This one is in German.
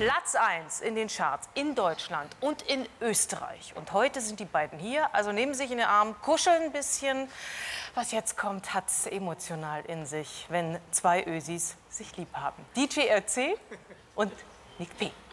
Platz 1 in den Charts in Deutschland und in Österreich. Und heute sind die beiden hier, also nehmen sich in den Arm, kuscheln ein bisschen. Was jetzt kommt, hat es emotional in sich, wenn zwei Ösis sich lieb haben. DJ RC und Nick P.